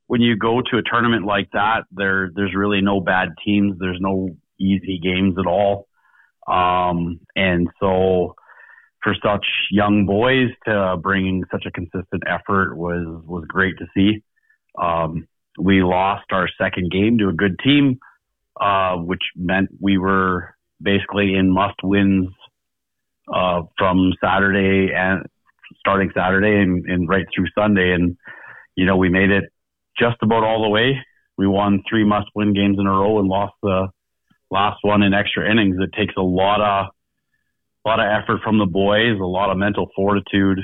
when you go to a tournament like that, there's really no bad teams. There's no easy games at all. And so for such young boys to bring such a consistent effort was great to see. We lost our second game to a good team, which meant we were basically in must-wins from Saturday and starting Saturday and right through Sunday. And, we made it just about all the way. We won 3 must-win games in a row and lost the last one in extra innings. It takes a lot of effort from the boys, a lot of mental fortitude,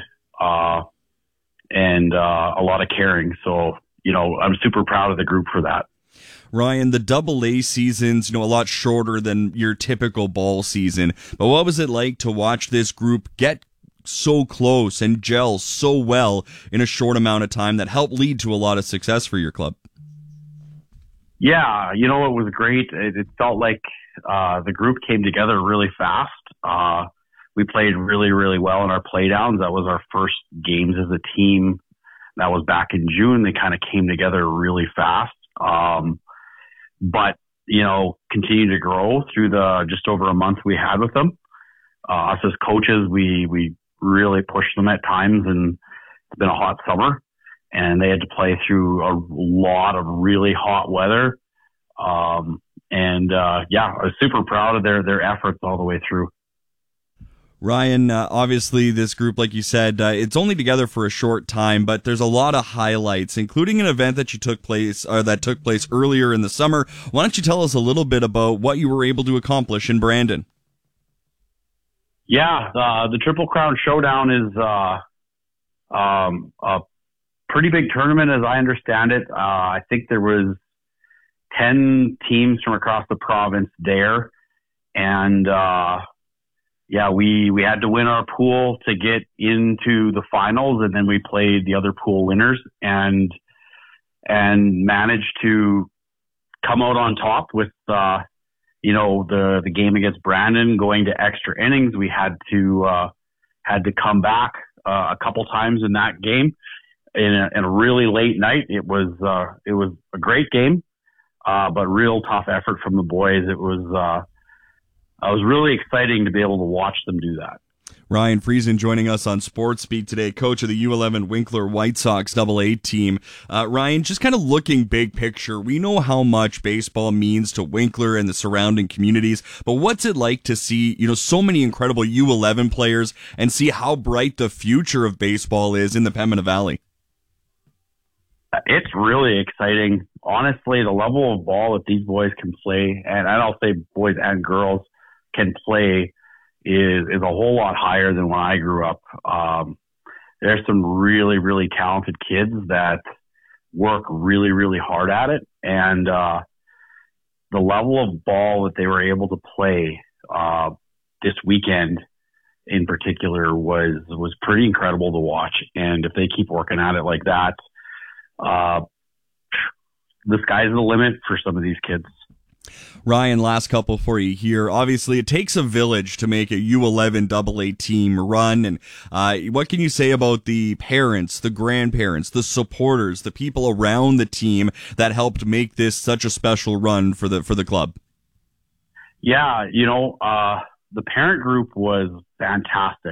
and a lot of caring. So, I'm super proud of the group for that. Ryan, the AA season's, a lot shorter than your typical ball season. But what was it like to watch this group get so close and gel so well in a short amount of time that helped lead to a lot of success for your club? Yeah, it was great. It felt like the group came together really fast. We played really, really well in our playdowns. That was our first games as a team. That was back in June. They kind of came together really fast. But, continued to grow through the just over a month we had with them. Us as coaches, we really pushed them at times, and it's been a hot summer, and they had to play through a lot of really hot weather. I was super proud of their efforts all the way through. Ryan, obviously this group, like you said, it's only together for a short time, but there's a lot of highlights, including an event that took place earlier in the summer. Why don't you tell us a little bit about what you were able to accomplish in Brandon? Yeah, the Triple Crown Showdown is a pretty big tournament, as I understand it. I think there was 10 teams from across the province there, and we had to win our pool to get into the finals, and then we played the other pool winners and managed to come out on top with the game against Brandon going to extra innings. We had to come back a couple times in that game in a really late night. It was a great game, but real tough effort from the boys. It was really exciting to be able to watch them do that. Ryan Friesen joining us on Sports Beat today, coach of the U11 Winkler White Sox AA team. Ryan, just kind of looking big picture, we know how much baseball means to Winkler and the surrounding communities, but what's it like to see, so many incredible U11 players and see how bright the future of baseball is in the Pembina Valley? It's really exciting. Honestly, the level of ball that these boys can play, and I'll say boys and girls can play, is a whole lot higher than when I grew up. There's some really, really talented kids that work really, really hard at it. And the level of ball that they were able to play this weekend in particular was pretty incredible to watch. And if they keep working at it like that, the sky's the limit for some of these kids. Ryan, last couple for you here. Obviously, it takes a village to make a U11 AA team run. And what can you say about the parents, the grandparents, the supporters, the people around the team that helped make this such a special run for the club? Yeah, the parent group was fantastic.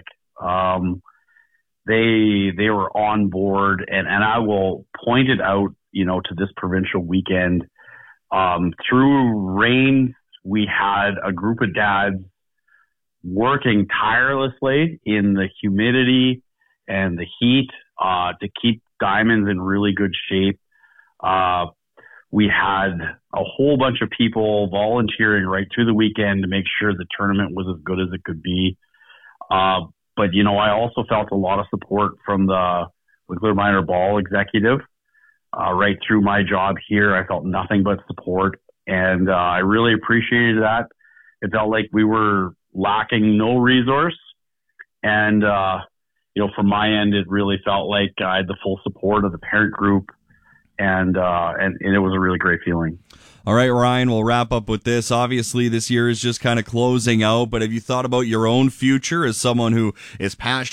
They were on board, and I will point it out, to this provincial weekend. Through rain, we had a group of dads working tirelessly in the humidity and the heat to keep diamonds in really good shape. We had a whole bunch of people volunteering right through the weekend to make sure the tournament was as good as it could be. But, I also felt a lot of support from the Winkler Minor Ball executive. Right through my job here, I felt nothing but support, and I really appreciated that. It felt like we were lacking no resource, and from my end, it really felt like I had the full support of the parent group, and it was a really great feeling. All right, Ryan, we'll wrap up with this. Obviously, this year is just kind of closing out, but have you thought about your own future as someone who is passionate